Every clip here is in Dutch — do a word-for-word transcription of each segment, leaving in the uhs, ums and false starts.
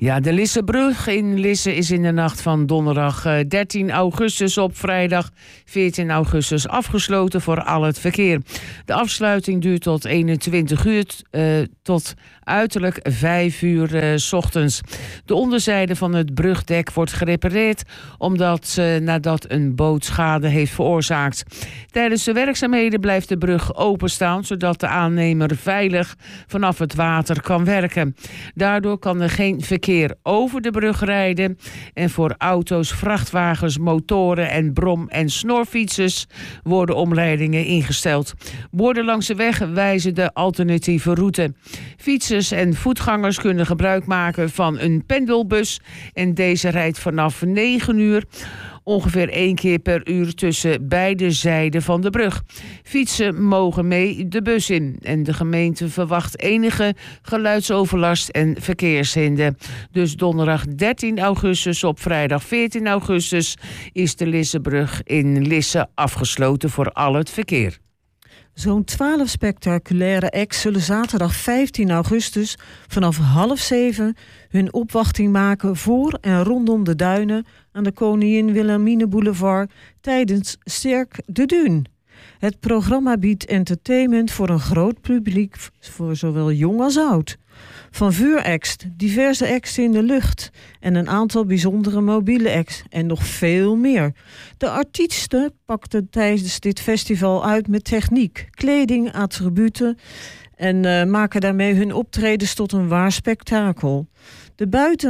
Ja, de Lissebrug in Lisse is in de nacht van donderdag dertien augustus op vrijdag veertien augustus afgesloten voor al het verkeer. De afsluiting duurt tot eenentwintig uur, uh, tot uiterlijk vijf uur uh, 's ochtends. De onderzijde van het brugdek wordt gerepareerd omdat uh, nadat een boot schade heeft veroorzaakt. Tijdens de werkzaamheden blijft de brug openstaan zodat de aannemer veilig vanaf het water kan werken. Daardoor kan er geen verkeer over de brug rijden en voor auto's, vrachtwagens, motoren en brom- en snorfietsers worden omleidingen ingesteld. Borden langs de weg wijzen de alternatieve route. Fietsers en voetgangers kunnen gebruik maken van een pendelbus en deze rijdt vanaf negen uur ongeveer één keer per uur tussen beide zijden van de brug. Fietsen mogen mee de bus in en de gemeente verwacht enige geluidsoverlast en verkeershinder. Dus donderdag dertien augustus op vrijdag veertien augustus is de Lissebrug in Lisse afgesloten voor al het verkeer. Zo'n twaalf spectaculaire acts zullen zaterdag vijftien augustus vanaf half zeven hun opwachting maken voor en rondom de duinen aan de Koningin Wilhelmine Boulevard tijdens Cirque de Dune. Het programma biedt entertainment voor een groot publiek, voor zowel jong als oud. Van vuuracts, diverse acts in de lucht en een aantal bijzondere mobiele acts en nog veel meer. De artiesten pakten tijdens dit festival uit met techniek, kleding, attributen en uh, maken daarmee hun optredens tot een waar spektakel. De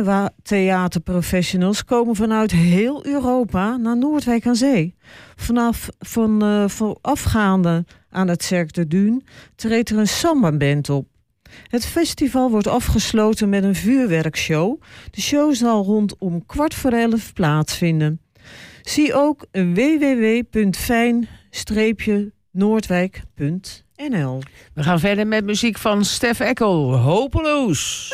buitentheaterprofessionals komen vanuit heel Europa naar Noordwijk aan Zee. Vanaf van, uh, voorafgaande aan het Cirque de Dune treedt er een samba-band op. Het festival wordt afgesloten met een vuurwerkshow. De show zal rondom kwart voor elf plaatsvinden. Zie ook w w w punt fijn noordwijk punt n l. We gaan verder met muziek van Stef Eckel, Hopeloos.